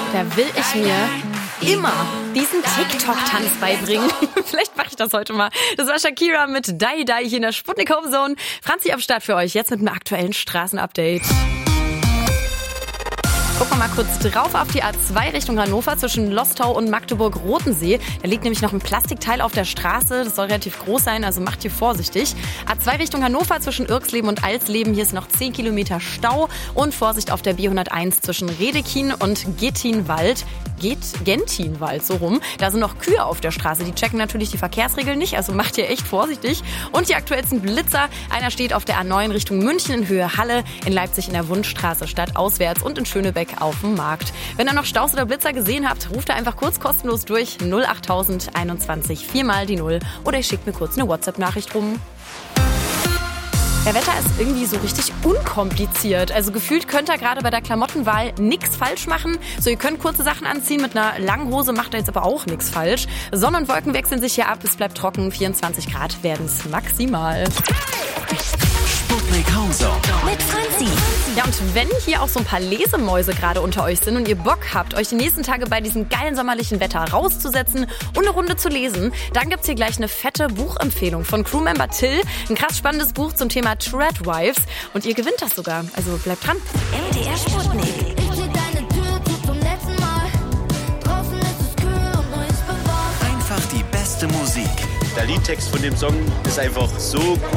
Da will ich mir immer diesen TikTok-Tanz beibringen. Vielleicht mache ich das heute mal. Das war Shakira mit Dai Dai hier in der Sputnik Home Zone. Franzi am Start für euch, jetzt mit einem aktuellen Straßenupdate. Gucken wir mal kurz drauf auf die A2 Richtung Hannover zwischen Lostau und Magdeburg-Rotensee. Da liegt nämlich noch ein Plastikteil auf der Straße. Das soll relativ groß sein, also macht hier vorsichtig. A2 Richtung Hannover zwischen Irksleben und Alsleben. Hier ist noch 10 Kilometer Stau. Und Vorsicht auf der B101 zwischen Redekin und Gentinwald, so rum. Da sind noch Kühe auf der Straße. Die checken natürlich die Verkehrsregeln nicht, also macht ihr echt vorsichtig. Und die aktuellsten Blitzer. Einer steht auf der A9 Richtung München in Höhe Halle, in Leipzig in der Wundstraße stadtauswärts und in Schönebeck auf dem Markt. Wenn ihr noch Staus oder Blitzer gesehen habt, ruft da einfach kurz kostenlos durch 08000 21 4 mal die 0 oder ihr schickt mir kurz eine WhatsApp-Nachricht rum. Der Wetter ist irgendwie so richtig unkompliziert. Also gefühlt könnt ihr gerade bei der Klamottenwahl nichts falsch machen. So, ihr könnt kurze Sachen anziehen, mit einer langen Hose macht ihr jetzt aber auch nichts falsch. Sonne und Wolken wechseln sich hier ab, es bleibt trocken, 24 Grad werden es maximal. Sputnik Home Zone Mit Franzi. Ja, und wenn hier auch so ein paar Lesemäuse gerade unter euch sind und ihr Bock habt, euch die nächsten Tage bei diesem geilen sommerlichen Wetter rauszusetzen und eine Runde zu lesen, dann gibt's hier gleich eine fette Buchempfehlung von Crewmember Till. Ein krass spannendes Buch zum Thema Treadwives. Und ihr gewinnt das sogar. Also bleibt dran. MDR Sputnik. Ich zieh deine Tür zu zum letzten Mal. Draußen ist es kühl und nur ist bewacht. einfach die beste Musik. Der Liedtext von dem Song ist einfach so gut.